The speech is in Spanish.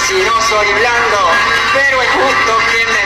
Si no soy blando, pero es justo que me